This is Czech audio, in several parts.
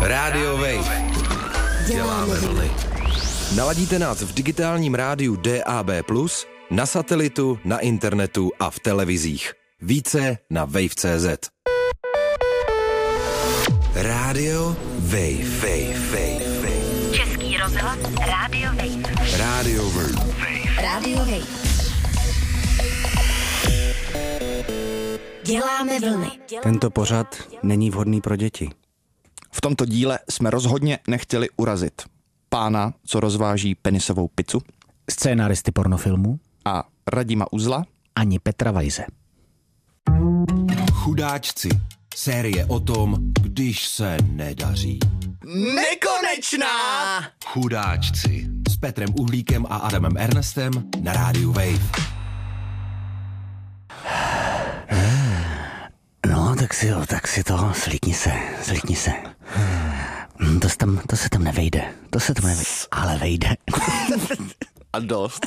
Radio Wave. Děláme vlny. Naladíte nás v digitálním rádiu DAB+, na satelitu, na internetu a v televizích. Více na wave.cz. Radio Wave. Český rozhlas Radio Wave. Radio Wave. Radio Wave. Děláme vlny. Tento pořad není vhodný pro děti. V tomto díle jsme rozhodně nechtěli urazit pána, co rozváží penisovou pizzu, Scénáristy pornofilmů a Radima Uzla ani Petra Vajze. Chudáčci. Série o tom, když se nedaří. Nekonečná! Chudáčci. S Petrem Uhlíkem a Adamem Ernestem na rádiu Wave. No, tak si to, slítni se. To se tam nevejde, ale vejde. A dost.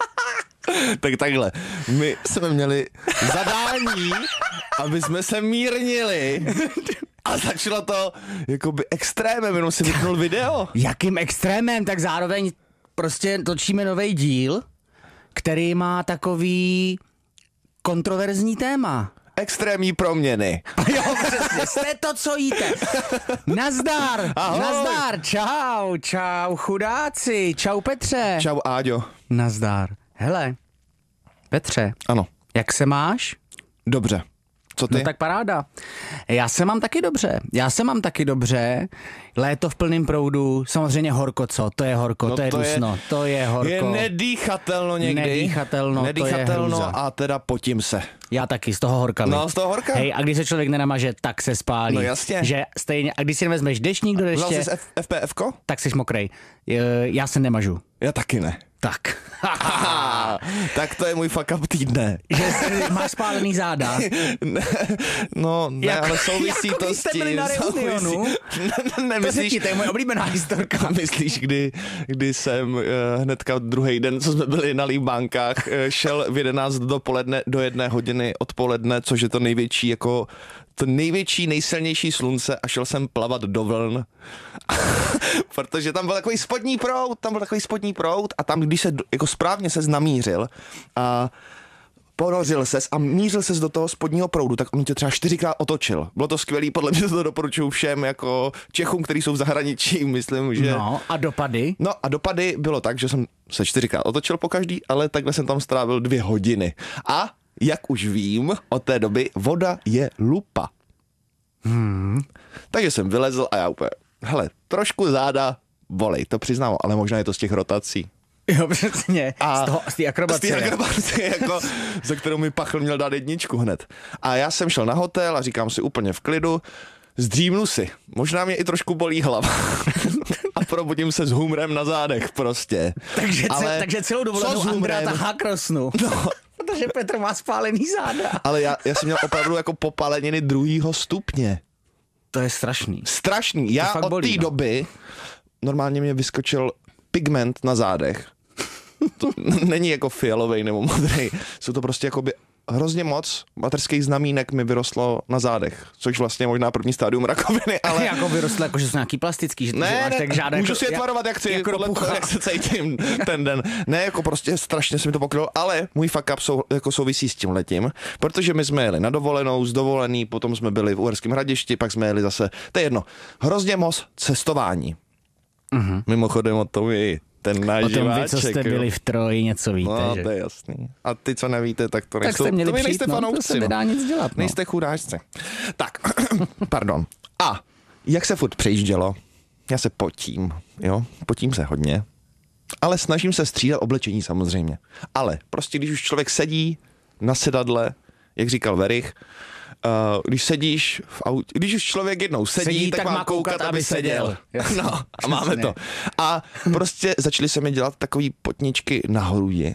Tak takhle, my jsme měli zadání, aby jsme se mírnili a začalo to jakoby extrémem, jenom si vypnul video. Jakým extrémem, tak zároveň prostě točíme nový díl, který má takový kontroverzní téma. Extrémní proměny. Jo, přesně, jste to, co jíte. Nazdar, Ahoj. Nazdar, čau chudáci, čau Petře. Čau Áďo. Nazdar. Hele, Petře, Ano, jak se máš? dobře. Co ty? No tak paráda. Já se mám taky dobře. Léto v plném proudu, samozřejmě horko, co? To je horko, No to je dusno, to je horko. Je nedýchatelno někdy. Nedýchatelno, to je hrůza. A teda potím se. Já taky, z toho horka. No, z toho horka. Hej, a když se člověk nenamaže, tak se spálí. No jasně. Že stejně, a když si nevezmeš deštník do Vzal deště, jsi FPF-ko? tak jsi mokrej. Já se nemažu. Já taky ne. Tak. Tak to je můj fuck up týdne. Že máš spálený záda. Ne, ale souvisí jako to když s jste tím. byli na Reunionu. Nemyslíš, To je moje oblíbená historka. myslíš, kdy jsem hnedka druhý den, co jsme byli na Líbánkách, šel v 11 dopoledne do 1 hodiny odpoledne, což je to největší, jako to největší, nejsilnější slunce a šel jsem plavat do vln. Protože tam byl takový spodní proud a tam, když se jako správně ses namířil a ponořil ses a mířil ses do toho spodního proudu, tak on tě třeba 4krát otočil. Bylo to skvělý, podle mě to doporučuju všem jako Čechům, kteří jsou v zahraničí, myslím, že... No, a dopady? No a dopady bylo tak, že jsem se 4krát otočil po každý, ale takhle jsem tam strávil 2 hodiny. A jak už vím, od té doby voda je lupa. Takže jsem vylezl a já úplně, hele, trošku záda bolej, to přiznám, ale možná je to z těch rotací. Jo, přesně. Z té akrobacie. Z té akrobacie, jako, za kterou mi pachl měl dát 1 hned. A já jsem šel na hotel a říkám si úplně v klidu, zdřímnu si. Možná mě i trošku bolí hlava. A probudím se s humrem na zádech prostě. Takže celou dovolenou Andrea tahá krosnu. No. Protože Petr má spálený záda. Ale já jsem měl opravdu jako popáleniny 2. stupně. To je strašný. Strašný. Já od té doby normálně mě vyskočil pigment na zádech. To není jako fialovej nebo modrý. Jsou to prostě jakoby hrozně moc mateřských znamínek mi vyrostlo na zádech, což vlastně možná první stádium rakoviny, ale... Jako vyrostlo, jako že jsou nějaký plastický, že máš tak žádné... Můžu si je tvarovat, jak chci, podle toho, jak se cítím ten den. Ne, jako prostě strašně se mi to pokrylo, ale můj fuck up jako souvisí s tímhletím, protože my jsme jeli na dovolenou, z dovolený, potom jsme byli v Uherském Hradišti, pak jsme jeli zase, to je jedno, hrozně moc cestování. Mimochodem o tom je ten náš živáček. O tom vy, co jste byli v Troji, něco víte, no, že? to je jasný. A ty, co nevíte, tak to nejsou. Tak jste měli to přijít, to se nedá nic dělat. Nejste chudáčci. Tak, pardon. A jak se furt přejíždělo? Já se potím, jo? Potím se hodně. Ale snažím se střídat oblečení samozřejmě. Ale prostě, když už člověk sedí na sedadle, jak říkal Verich, když sedíš v autě, když už člověk jednou sedí, tak má koukat, aby seděl. No, a máme to. A prostě začaly se mi dělat takový potničky na hrudi.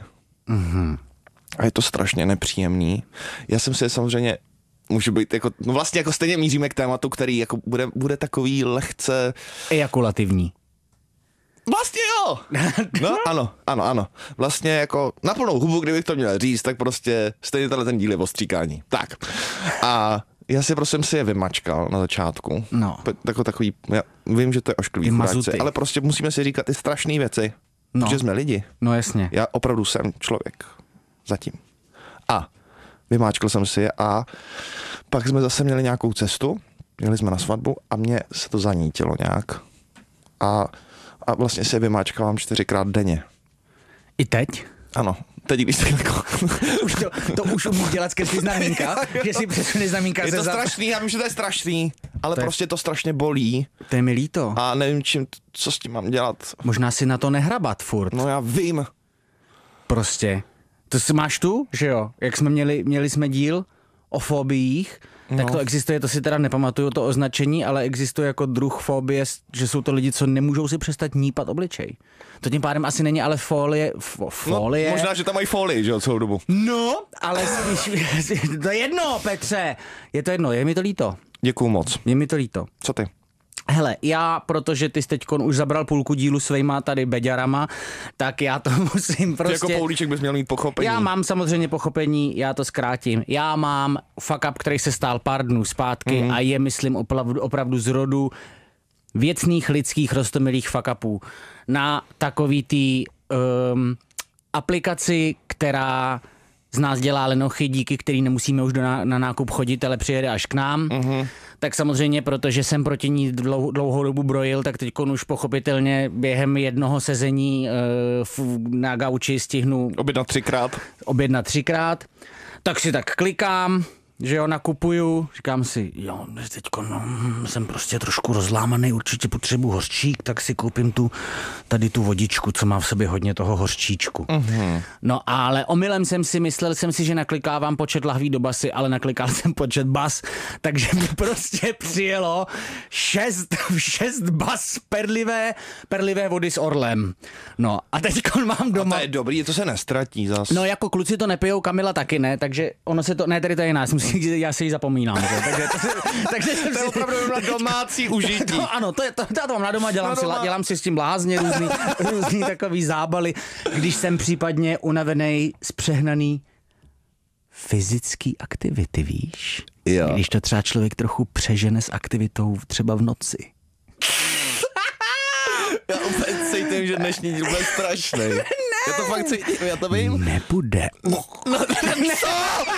A je to strašně nepříjemný. Já jsem si samozřejmě, může být jako, no vlastně jako stejně míříme k tématu, který jako bude takový lehce... Ejakulativní. Vlastně jo. No, ano. Vlastně jako na plnou hubu, kdybych to měl říct, tak prostě stejně tenhle ten díl je o stříkání. Tak. A Já si prosím si je vymačkal na začátku. No. Takový, já vím, že to je ošklivý mazuty. ale prostě musíme si říkat ty strašné věci, protože jsme lidi. No jasně. Já opravdu jsem člověk. Zatím. A vymáčkal jsem si je a pak jsme zase měli nějakou cestu, jeli jsme na svatbu a mně se to zanítilo nějak. A vlastně si je vymáčkávám 4krát denně. I teď? Ano. Teď, když tak jako... to už umíš dělat skrz znamínka, že si přesune znamínka. Je to strašný, já vím, že to je strašný, ale prostě to strašně bolí. To je mi líto. A nevím, co s tím mám dělat. Možná si na to nehrabat furt. No já vím. Prostě. To si máš tu, že jo? Jak jsme měli jsme díl o fobiích, tak to existuje, to si teda nepamatuju to označení, ale existuje jako druh fobie, že jsou to lidi, co nemůžou si přestat nípat obličej. To tím pádem asi není ale folie. No, možná, že tam mají folii, že jo, celou dobu. No, ale spíš, to je jedno, Petře. Je to jedno, je mi to líto. Děkuju moc. Je mi to líto. Co ty? Hele, protože ty jsi teďkon už zabral půlku dílu svejma tady beďarama, tak já to musím prostě... Ty jako Poulíček bys měl mít pochopení. Já mám samozřejmě pochopení, já to zkrátím. Já mám fuck up, který se stál pár dnů zpátky a je, myslím, opravdu z rodu věcných, lidských, roztomilých fuck upů. Na takový tý aplikaci, která z nás dělá lenochy, díky který nemusíme už na nákup chodit, ale přijede až k nám. Tak samozřejmě, protože jsem proti ní dlouhou dobu brojil, tak teď už pochopitelně během jednoho sezení na gauči stihnu objednat 3krát. Tak si tak klikám, že jo, nakupuju, říkám si, jo, teďko jsem prostě trošku rozlámaný, určitě potřebuji hořčík, tak si koupím tady tu vodičku, co má v sobě hodně toho hořčíčku. No ale omylem myslel jsem si, že naklikávám počet lahví do basy, ale naklikal jsem počet bas, takže mi prostě přijelo 6 bas perlivé vody s orlem. No a teďko mám doma. A to je dobrý, to se nestratí zas. No jako kluci to nepijou, Kamila taky ne, takže ono se to, ne, tady to je jiná, já si ji zapomínám. Takže to je opravdu na domácí užití. Ano, to mám na doma, dělám si s tím lázně, různý takový zábaly, když jsem případně unavený, zpřehnaný fyzický aktivity, víš? Jo. Když to třeba člověk trochu přežene s aktivitou třeba v noci. Já úplně cítím, že dnešní díl bude strašný. Já to fakt cítím, já to vím. Nebude. No, co?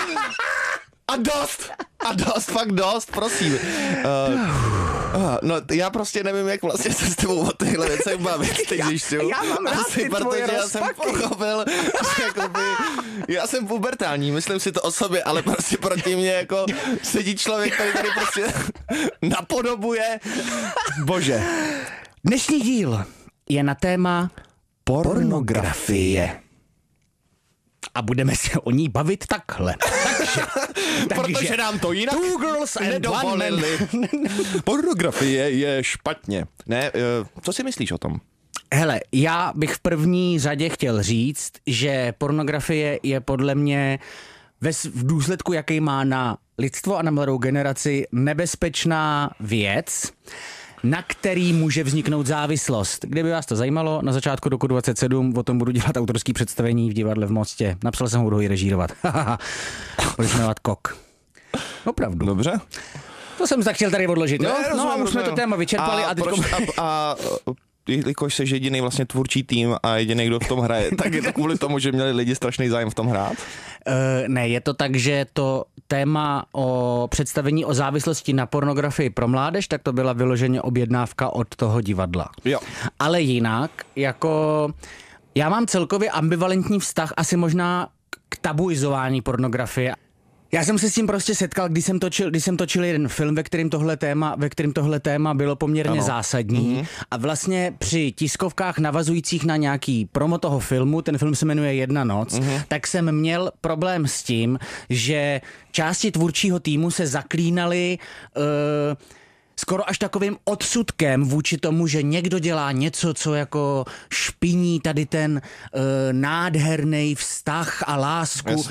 A dost, fakt dost, prosím. No, já prostě nevím, jak vlastně se s tebou o tyhle věcech bavit, teď zjišťuju. Já mám rád ty tvoje já jsem pochopil, že jakoby, já jsem pubertální, myslím si to o sobě, ale prostě proti mě jako sedí člověk, který tady prostě napodobuje. Bože. Dnešní díl je na téma pornografie. A budeme se o ní bavit takhle. Protože nám to jinak Two girls and nedovolili. Pornografie je špatně. Ne, co si myslíš o tom? Hele, já bych v první řadě chtěl říct, že pornografie je podle mě v důsledku, jaký má na lidstvo a na mladou generaci, nebezpečná věc, na který může vzniknout závislost. Kdyby vás to zajímalo, na začátku roku 27 o tom budu dělat autorský představení v divadle v Mostě. Napsal jsem ho, budu ji režírovat. Budu se jmenovat Kok. Opravdu. Dobře. To jsem tak chtěl tady odložit, jo? No a už jsme to téma vyčerpali. A jelikož jsi jediný vlastně tvůrčí tým a jediný, kdo v tom hraje, tak je to kvůli tomu, že měli lidi strašný zájem v tom hrát? Ne, je to tak, že to téma o představení o závislosti na pornografii pro mládež, tak to byla vyloženě objednávka od toho divadla. Jo. Ale jinak, jako já mám celkově ambivalentní vztah asi možná k tabuizování pornografie. Já jsem se s tím prostě setkal, když jsem točil jeden film, ve kterém tohle téma bylo poměrně zásadní. A vlastně při tiskovkách navazujících na nějaký promo toho filmu, ten film se jmenuje Jedna noc, tak jsem měl problém s tím, že části tvůrčího týmu se zaklínaly skoro až takovým odsudkem vůči tomu, že někdo dělá něco, co jako špiní tady ten nádherný vztah a lásku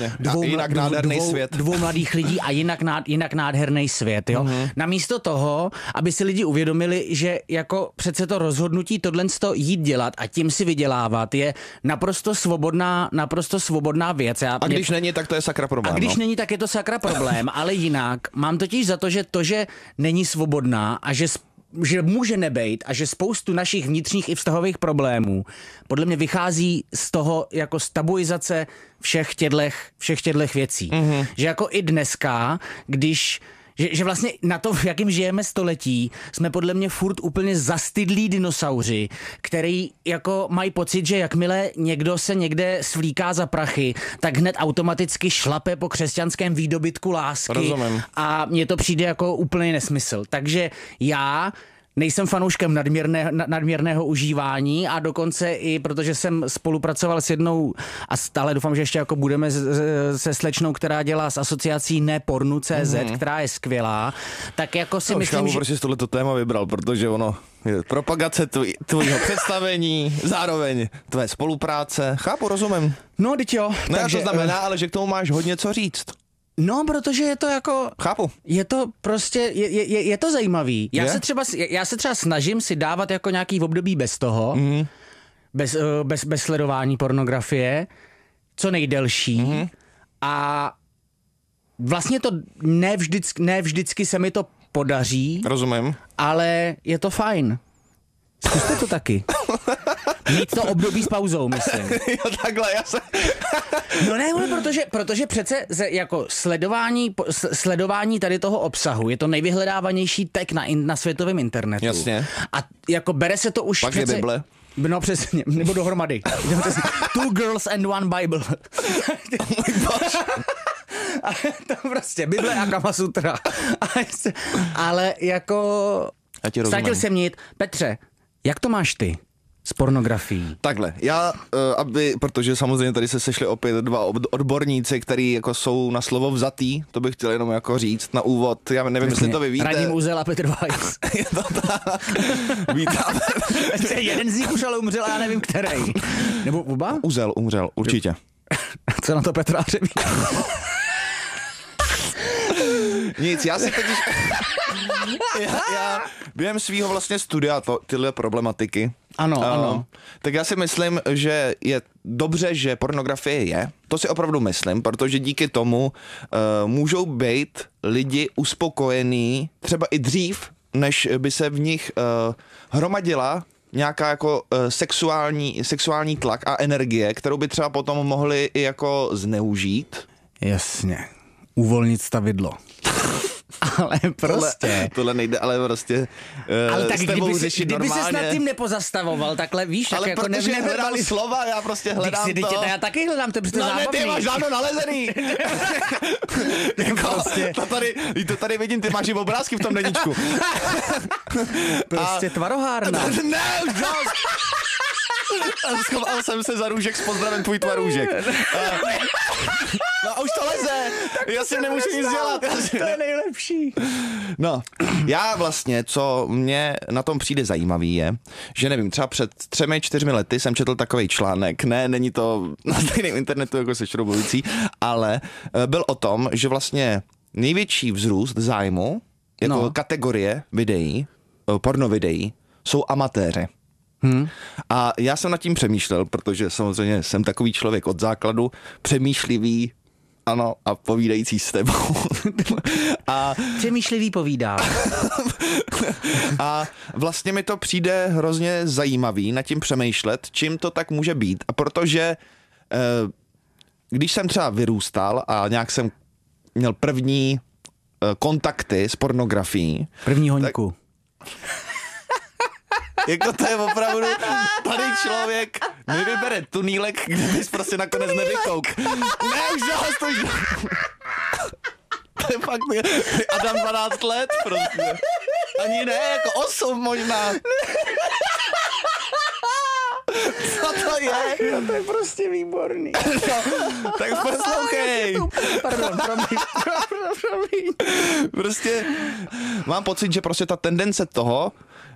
dvou mladých lidí a jinak nádherný svět. Jo? Namísto toho, aby si lidi uvědomili, že jako přece to rozhodnutí tohleto jít dělat a tím si vydělávat je naprosto svobodná věc. A když není, tak to je sakra problém. A když není, tak je to sakra problém, ale jinak mám totiž za to, že není svobodná a že může nebejt a že spoustu našich vnitřních i vztahových problémů podle mě vychází z toho jako z tabuizace všech těchto věcí. Že jako i dneska, že vlastně na to, v jakým žijeme století, jsme podle mě furt úplně zastydlí dinosauři, který jako mají pocit, že jakmile někdo se někde svlíká za prachy, tak hned automaticky šlape po křesťanském výdobytku lásky. Rozumím. A mně to přijde jako úplný nesmysl. Takže já nejsem fanouškem nadměrného užívání a dokonce i protože jsem spolupracoval s jednou a stále doufám, že ještě jako budeme se slečnou, která dělá s asociací nepornu.cz, která je skvělá, tak jako si myslím, že... Proč jsi tohleto téma vybral, protože ono je propagace tvojho představení, zároveň tvé spolupráce. Chápu, rozumím. No, teď jo. No, takže to znamená, ale že k tomu máš hodně co říct. No, protože je to jako... Chápu. Je to prostě, je to zajímavý. Já se třeba snažím si dávat jako nějaký období bez toho, bez sledování pornografie, co nejdelší. A vlastně to ne vždycky se mi to podaří. Rozumím. Ale je to fajn. Zkuste to taky. Mít to období s pauzou, myslím. Jo, takhle, já se... No ne, protože přece jako sledování tady toho obsahu je to nejvyhledávanější tag na světovém internetu. Jasně. A jako bere se to už pak přece... je Bible. No přesně, nebo dohromady. Two girls and one Bible. A to prostě Bible a Kama Sutra. Ale jako... Ztratil jsem nit. Petře, jak to máš ty s pornografií? Takhle, protože samozřejmě tady se sešli opět dva odborníci, kteří jako jsou na slovo vzatý, to bych chtěl jenom jako říct na úvod, já nevím, jestli to vy víte. Radim Uzel a Petr Weiss. Je to tak. Vítáme. Jeden z nich už ale umřel a já nevím, který. Nebo oba? Uzel umřel, určitě. Co na to Petra Hřebí? Nic, já si totiž... já během svýho vlastně studia tyhle problematiky. Ano. Tak já si myslím, že je dobře, že pornografie je. To si opravdu myslím, protože díky tomu můžou být lidi uspokojení třeba i dřív, než by se v nich hromadila nějaká jako sexuální tlak a energie, kterou by třeba potom mohli i jako zneužít. Jasně. Uvolnit stavidlo. Ale prostě. Tohle nejde, ale prostě ale tak s tebou řešit kdyby normálně. Kdyby ses nad tím nepozastavoval, takhle, víš, ale tak jako protože hledal slova, já prostě hledám to. Já taky hledám, to je prostě zábavný. No ne, ty máš dávno nalezený. Prostě. To tady vidím, ty máš i obrázky v tom deníčku. Prostě tvarohárna. Ne, už dost. Schoval jsem se za růžek s pozdravem tvůj tvarůžek. No a už to leze. Já si nemůžu nic dělat. To je nejlepší. No, já vlastně, co mě na tom přijde zajímavý je, že nevím, třeba před 3-4 lety jsem četl takovej článek, není to na stejném internetu jako se šroubující, ale byl o tom, že vlastně největší vzrůst zájmu jako kategorie videí, pornovideí, jsou amatéři. A já jsem nad tím přemýšlel, protože samozřejmě jsem takový člověk od základu, přemýšlivý, ano, a povídající s tebou. Přemýšlivý povídá. A vlastně mi to přijde hrozně zajímavý nad tím přemýšlet, čím to tak může být. A protože když jsem třeba vyrůstal a nějak jsem měl první kontakty s pornografií. První hoňku. Jako to je opravdu, tady člověk nevybere tunýlek, kde bys prostě nakonec nevykouk. Ne, už to je fakt, Adam 12 let prostě. Ani ne, jako 8 možná. Co to je? No to je prostě výborný. Tak poslouchej. Pardon, promiň. Prostě mám pocit, že prostě ta tendence toho,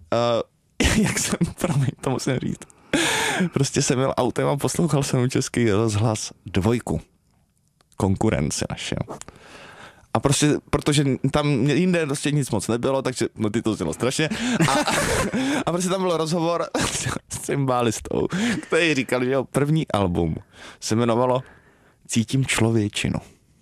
to musím říct. Prostě jsem jel autem a poslouchal jsem Český rozhlas 2, konkurenci naše. A prostě, protože tam jinde prostě nic moc nebylo, takže, no ty to znělo strašně. A prostě tam byl rozhovor s cymbalistou, který říkal, že jeho první album se jmenovalo Cítím člověčinu.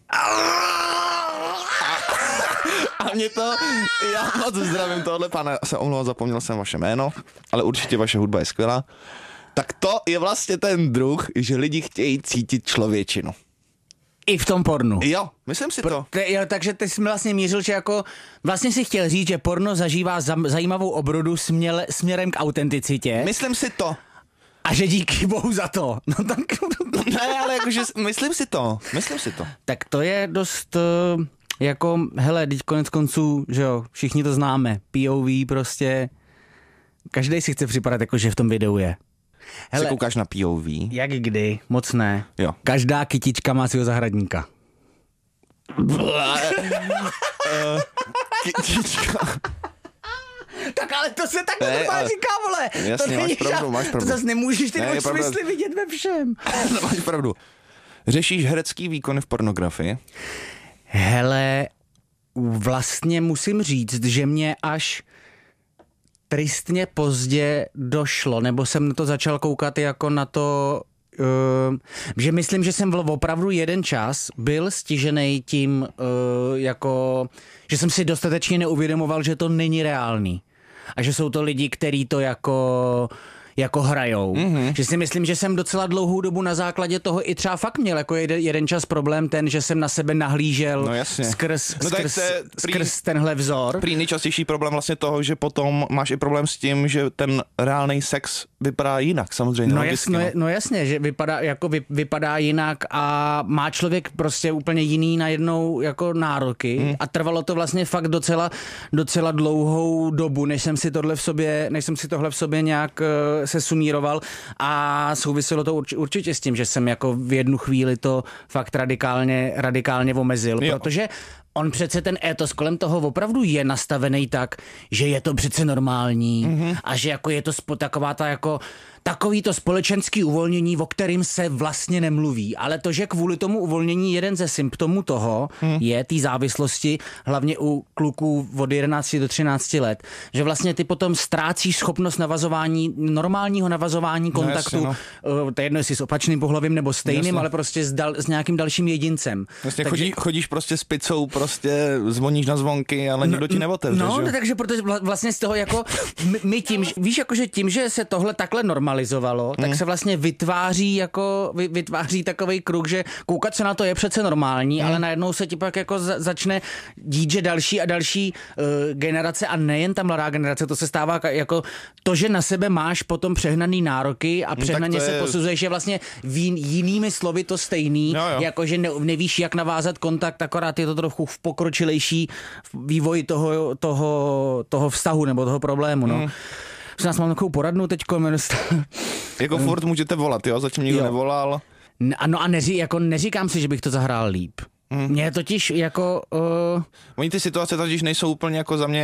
A mě to, já moc zdravím tohle, pane, se omlouvám, zapomněl jsem vaše jméno, ale určitě vaše hudba je skvělá. Tak to je vlastně ten druh, že lidi chtějí cítit člověčinu. I v tom pornu. Jo, myslím si to. Jo, takže ty jsi vlastně mířil, že jako vlastně si chtěl říct, že porno zažívá zajímavou obrodu směrem k autenticitě. Myslím si to. A že díky bohu za to. No tak... Ne, ale jakože myslím si to. Tak to je dost... Jako, hele, teď konec konců, že jo, všichni to známe, POV prostě, každý si chce připadat jako, že v tom videu je. Hele, se koukáš na POV? Jak kdy, moc ne. Jo. Každá kytička má svého zahradníka. Kytička. Tak ale to se takhle normálně říká, vole. Jasně, to máš pravdu. To zase nemůžeš ty smysly vidět ve všem. Máš pravdu. Řešíš herecký výkony v pornografii? Hele, vlastně musím říct, že mě až tristně pozdě došlo, nebo jsem na to začal koukat jako na to, že myslím, že jsem opravdu jeden čas byl stižený tím, jako, že jsem si dostatečně neuvědomoval, že to není reálný. A že jsou to lidi, kteří to jako hrajou. Mm-hmm. Že si myslím, že jsem docela dlouhou dobu na základě toho i třeba fakt měl jako jeden čas problém ten, že jsem na sebe nahlížel skrz tenhle vzor. Prý nejčastější problém vlastně toho, že potom máš i problém s tím, že ten reálný sex vypadá jinak, samozřejmě. No jasně, že vypadá jinak a má člověk prostě úplně jiný najednou jako nároky a trvalo to vlastně fakt docela dlouhou dobu, než jsem si tohle v sobě nějak se sumíroval a souviselo to určitě s tím, že jsem jako v jednu chvíli to fakt radikálně omezil, protože on přece ten étos kolem toho opravdu je nastavený tak, že je to přece normální a že jako je to takový to společenský uvolnění, o kterým se vlastně nemluví. Ale to, že kvůli tomu uvolnění jeden ze symptomů toho je té závislosti, hlavně u kluků od 11 do 13 let, že vlastně ty potom ztrácíš schopnost normálního navazování kontaktu. To je jedno, jestli s opačným pohlavím nebo stejným, ale prostě s nějakým dalším jedincem. Vlastně chodíš prostě s picou, prostě zvoníš na zvonky, ale nikdo ti neotevře. No, takže protože vlastně z toho jako my tím, víš, jakože tím, že se tohle takhle normalizovalo, tak se vlastně vytváří takovej kruh, že koukat se na to je přece normální, ale najednou se ti pak jako začne dít, že další a další generace a nejen ta mladá generace, to se stává jako to, že na sebe máš potom přehnaný nároky a přehnaně se posuzuješ, je vlastně jinými slovy to stejný, jako že nevíš, jak navázat kontakt, akorát je to trochu v pokročilejší vývoj toho vztahu nebo toho problému, no. Už nás mám takovou poradnu teďko. Jako furt můžete volat, jo? Zatím nikdo nevolal. No a neříkám si, že bych to zahrál líp. Mně totiž jako... Oni ty situace totiž nejsou úplně jako za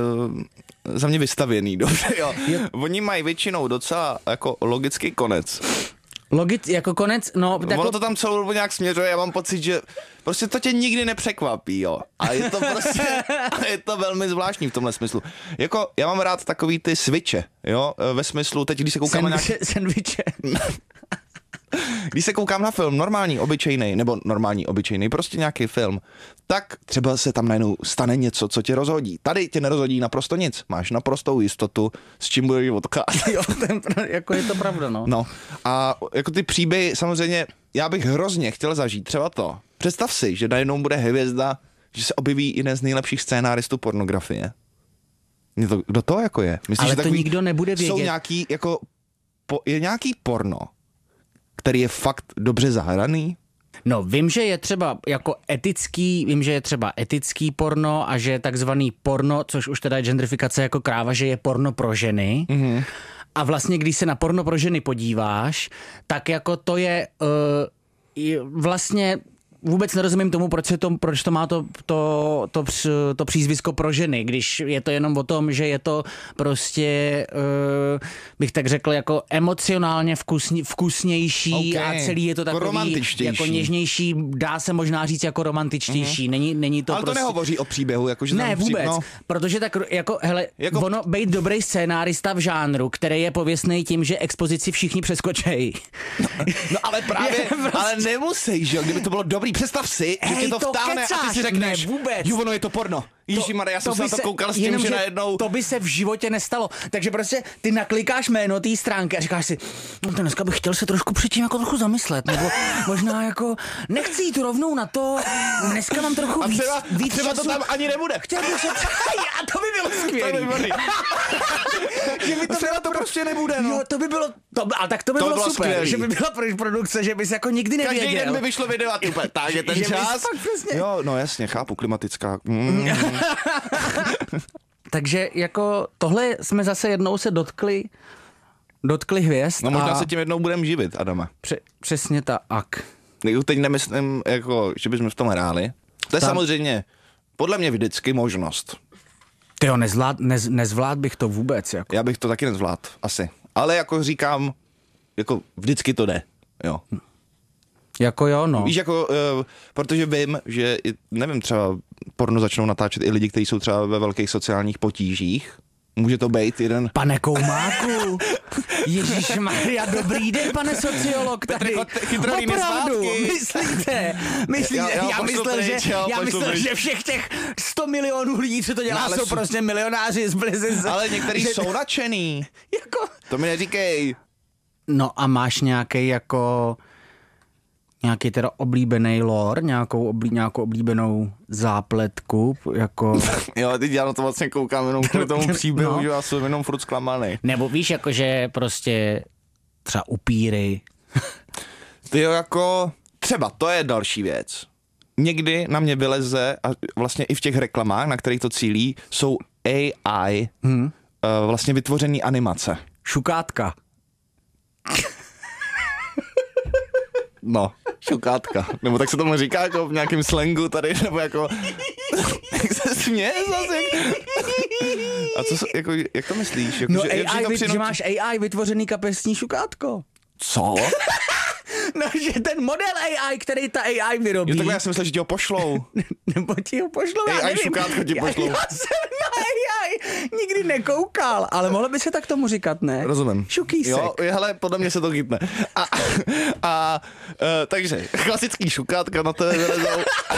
mě vystavěný, dobře, jo. Oni mají většinou docela jako logický konec. Jako konec, no... Ono to tam celou dobu nějak směřuje, já mám pocit, že prostě to tě nikdy nepřekvapí, jo. A je to prostě, je to velmi zvláštní v tomhle smyslu. Jako, já mám rád takový ty switche, jo, ve smyslu, teď když se koukám na sandwiche. Když se koukám na film normální, obyčejný, prostě nějaký film, tak třeba se tam najednou stane něco, co tě rozhodí. Tady tě nerozhodí naprosto nic. Máš naprostou jistotu, s čím budeš odcházet. Jo, jako je to pravda, no. No a jako ty příběhy, samozřejmě, já bych hrozně chtěl zažít třeba to. Představ si, že najednou bude hvězda, že se objeví jeden z nejlepších scénáristů pornografie. Kdo to jako je? Myslíš, ale že to nikdo nebude vědět. Jsou nějaký, jako, je nějaký porno, který je fakt dobře zahraný? No, vím, že je třeba etický porno a že je takzvaný porno, což už teda je gentrifikace jako kráva, že je porno pro ženy. A vlastně, když se na porno pro ženy podíváš, tak jako to je vlastně... Vůbec nerozumím tomu, proč to má to přízvisko pro ženy, když je to jenom o tom, že je to prostě, bych tak řekl, jako emocionálně vkusnější a celý je to takový jako něžnější, dá se možná říct jako romantičtější. Není to ale prostě... to nehovoří o příběhu. Jakože ne, vůbec, protože tak jako, hele, ono být dobrý scénárista v žánru, který je pověstný tím, že expozici všichni přeskočejí. No ale právě, prostě... ale nemusíš, že kdyby to bylo dobrý. Představ si, že tě to vtáhne a ty si řekneš, jo, ono je to porno. Ježišmarja, já jsem se na to koukal s tím, že najednou... To by se v životě nestalo. Takže prostě ty naklikáš jméno té stránky a říkáš si, no to dneska bych chtěl se trošku předtím jako trochu zamyslet, nebo možná jako nechci jít rovnou na to, dneska mám trochu víc třeba času. to tam ani nebude. Chtěl bych se... A to by bylo skvělý. Třeba to prostě nebude, no. Jo, to by bylo, ale tak to by bylo super, skvělý. Že by byla produkce, že bys jako nikdy nevěděl. Každý den by vyšlo video a ty tak je ten čas. Jo, no jasně, chápu, klimatická. Takže jako tohle jsme zase jednou se dotkli hvězd. No možná se tím jednou budeme živit, Adame. Přesně tak. Teď nemyslím, jako, že bychom v tom hráli. To je samozřejmě podle mě vždycky možnost. Tyjo, nezvlád bych to vůbec. Jako. Já bych to taky nezvlád, asi. Ale jako říkám, jako vždycky to jde, jo. Jako jo, no. Víš, jako, protože vím, že, nevím, třeba porno začnou natáčet i lidi, kteří jsou třeba ve velkých sociálních potížích. Může to být jeden... Pane Koumáku, Ježišmarja, dobrý den, pane sociolog tady. Opravdu, myslíte? Já myslel, že všech těch 100 milionů lidí, co to dělá, jsou prostě milionáři z Blizzard. Ale někteří jsou nadšený. Jako... To mi neříkej. No a máš nějaký teda oblíbený lore, nějakou oblíbenou zápletku, jako... Jo, teď já na to vlastně koukám jenom kvůli tomu příběhu, že já jsem jenom furt zklamaný. Nebo víš, jakože prostě třeba upíry. Ty jo, jako... Třeba, to je další věc. Někdy na mě vyleze, a vlastně i v těch reklamách, na kterých to cílí, jsou AI, vlastně vytvořený animace. Šukátka. No, šukátka. Nebo tak se tomu říká jako v nějakém slangu tady, nebo jako... Jak se směje zase? A co, jako, jak to myslíš? Jako, no AI, že máš AI vytvořený kapesní šukátko. Co? No, že ten model AI, který ta AI vyrobí. Jo, takhle já jsem myslel, že ti ho pošlou. Nebo ti ho pošlou, já nevím. nevím. Šukátko ti pošlou. Já jsem na AI nikdy nekoukal, ale mohlo by se tak tomu říkat, ne? Rozumím. Šukísek. Jo, hele, podle mě se to chytne. Takže, klasický šukátka na tebe vylezou.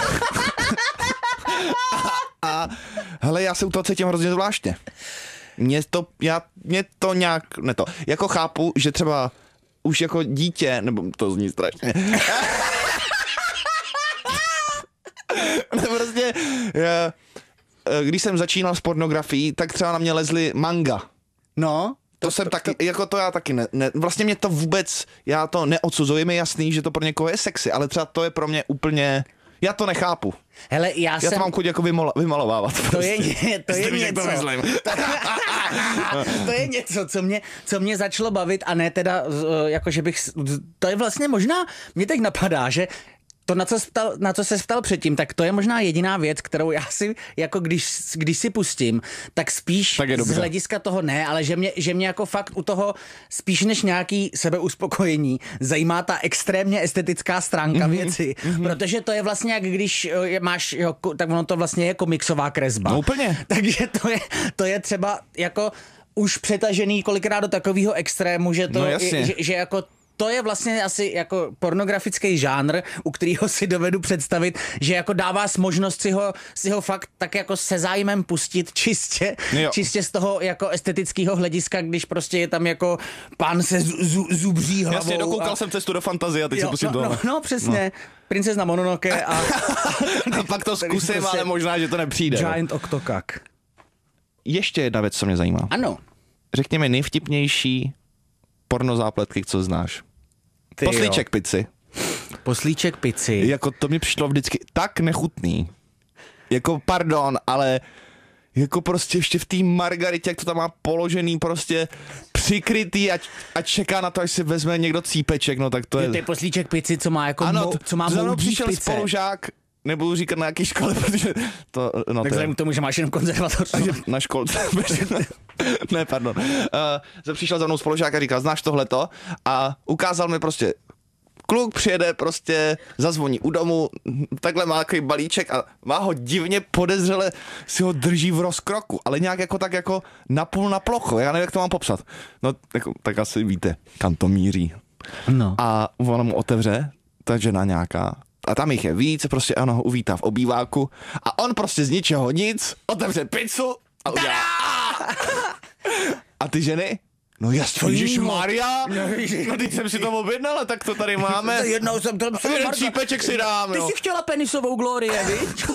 Hele, já se u toho cítím hrozně zvláštně. Mě to nějak, ne to, jako chápu, že třeba už jako dítě, nebo to zní strašně. Prostě, když jsem začínal s pornografií, tak třeba na mě lezly manga. No. To jsem taky, jako to já taky ne, vlastně mě to vůbec, já to neodsuzuji, je mi jasný, že to pro někoho je sexy, ale třeba to je pro mě úplně, já to nechápu. Hele, já to mám chuť jako vymalovávat. To je něco. To je něco, co mě začalo bavit a ne teda, jako že bych, to je vlastně možná, mě teď napadá, že to, na co se ptal předtím, tak to je možná jediná věc, kterou já si, jako když si pustím, tak spíš tak z hlediska toho ne, ale že mě jako fakt u toho spíš než nějaký sebeuspokojení zajímá ta extrémně estetická stránka věci, protože to je vlastně jak když máš, tak ono to vlastně je komiksová kresba. No úplně. Takže to je třeba jako už přetažený kolikrát do takového extrému, že to, že jako to je vlastně asi jako pornografický žánr, u kterého si dovedu představit, že jako dává možnost si ho fakt tak jako se zájmem pustit čistě z toho jako estetického hlediska, když prostě je tam jako pán se zubří hlavou. Jasně, dokoukal jsem cestu do fantazie a teď si pustím tohle. No, přesně. No. Princezna Mononoke a pak to zkusím, prostě ale možná, že to nepřijde. Giant Octokak. Ještě jedna věc, co mě zajímá. Ano. Řekněme nejvtipnější pornozápletky, co znáš. Poslíček pici. Jako to mi přišlo vždycky tak nechutný. Jako pardon, ale jako prostě ještě v té margaritě, jak to tam má položený prostě přikrytý a čeká na to, až si vezme někdo cípeček, no tak to je... To je poslíček pici, co má jako co má moudí přišel pice. Spolužák, nebudu říkat na jaký škole, protože to... No, tak vzhledem k tomu, že máš jenom konzervatoř. Na školce. Ne, pardon. Přišel za mnou spolužák a říkal, znáš tohleto? A ukázal mi prostě, kluk přijede prostě, zazvoní u domu, takhle má takový balíček a má ho divně podezřele, si ho drží v rozkroku, ale nějak jako tak jako napůl na plocho, já nevím, jak to mám popsat. No, jako, tak asi víte, kam to míří. No. A ona mu otevře, ta žena nějaká, a tam jich je víc, prostě ona ho uvítá v obýváku a on prostě z ničeho nic otevře pizzu a udělá. A ty ženy? No jasně, Ježišmarja, no teď jsem si to objednala, tak to tady máme. Jednou jsem to... Jeden čípeček si dám, Ty jo. jsi chtěla penisovou glorie, viď?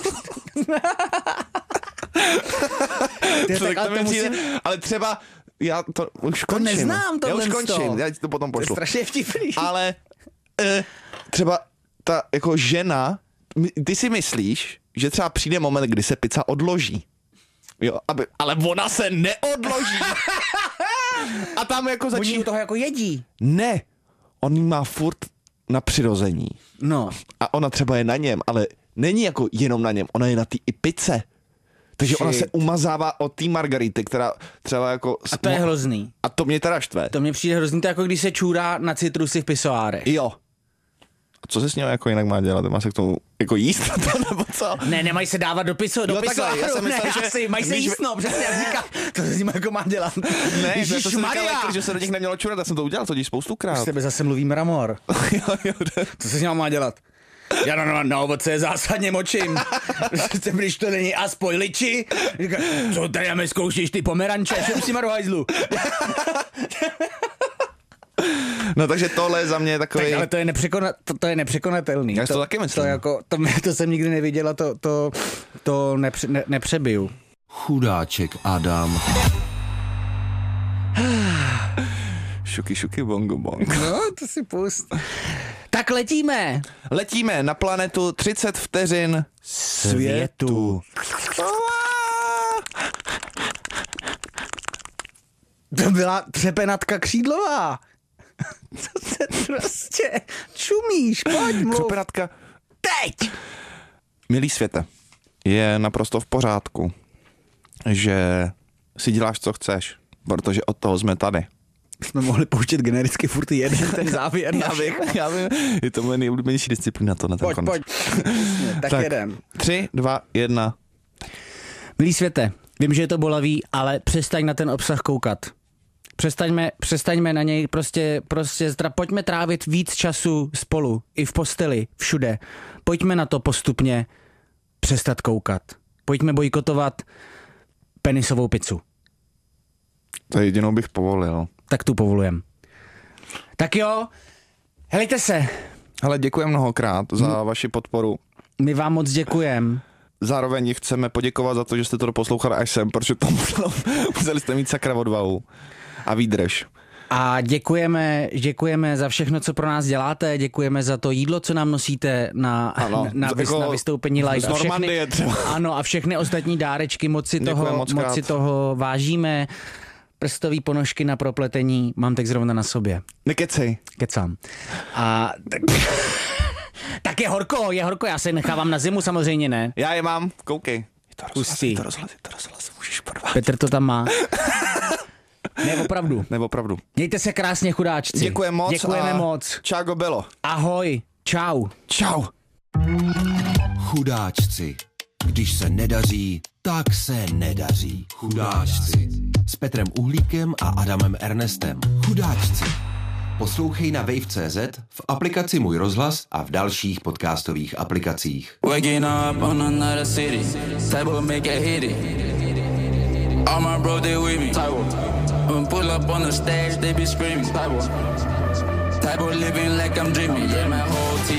Ale třeba, já to už končím. To neznám, já už končím, já ti to potom pošlu. To je strašně vtipný. Ale třeba ta jako žena, ty si myslíš, že třeba přijde moment, kdy se pizza odloží. Jo, ale ona se neodloží. A tam jako Oni u toho jako jedí. Ne, on jí má furt na přirození. No. A ona třeba je na něm, ale není jako jenom na něm, ona je na té i pice. Takže ona se umazává od té margarity, která třeba jako... A to je hrozný. A to mě teda štve. To mě přijde hrozný, to jako když se čůrá na citrusy v pisoárech. Jo. A co se s ním jako jinak má dělat? Má se k tomu jako jíst to, nebo co? Ne, nemají se dávat do pisoáru. Já jsem myslel, že... Asi, mají se jíst, no, přesně jak říká. To se s ním jako má dělat. Ne, to jsem říkal, že se do nich nemělo čurat, já jsem to udělal, to díš spoustukrát. Z tebe zase mluví mramor. Co se s ním má dělat? Já na ovoce zásadně močím. Když to není aspoň liči. Říká, co tady mi zkoušíš ty pomeranče, šup si maru hajzlu. No takže tohle je za mě takový... Tak, ale to je nepřekonatelný. Já to taky myslím. To jsem nikdy neviděl a to nepřebiju. Chudáček Adam. Šuky, bongo, bong. No, to si pust. Tak letíme. Letíme na planetu 30 vteřin světu. To byla třepenatka křídlová. Co se prostě čumíš, pojď mluv. Třepenatka. Teď! Milý světe, je naprosto v pořádku, že si děláš, co chceš, protože od toho jsme tady. Jsme mohli pouštět genericky furt jeden ten závěr. Já vím, je to moje nejoblíbenější disciplína to na ten konec. Pojď. Tak jeden. 3, 2, 1. Milý světe, vím, že je to bolavý, ale přestaň na ten obsah koukat. Přestaňme na něj, pojďme trávit víc času spolu, i v posteli, všude. Pojďme na to postupně přestat koukat. Pojďme bojkotovat penisovou pizzu. To jedinou bych povolil. Tak tu povolujem. Tak jo, helejte se. Hele, děkuji mnohokrát za vaši podporu. My vám moc děkujeme. Zároveň chceme poděkovat za to, že jste to doposlouchali až sem, protože to museli jste mít sakra odvahu a výdrž. A děkujeme za všechno, co pro nás děláte, děkujeme za to jídlo, co nám nosíte na vystoupení live. A všechny ostatní dárečky, moc si toho vážíme. Prstový ponožky na propletení mám teď zrovna na sobě. Nekecej. Kecám. A tak je horko, já se nechávám na zimu samozřejmě, ne? Já je mám, koukej. Je to rozhlas, můžeš porvat. Petr to tam má. Ne, opravdu. Mějte se krásně, chudáčci. Děkujeme moc. Čágo bylo. Ahoj, čau. Chudáčci. Když se nedaří, tak se nedaří. Chudáčci. S Petrem Uhlíkem a Adamem Ernestem. Chudáčci. Poslouchej na Wave.cz, v aplikaci Můj rozhlas a v dalších podcastových aplikacích. Waking up on another city, type will make it hit it. All my bro, they with me. When pull up on the stage, they be screaming. Type of living like I'm dreaming. Yeah, my whole team.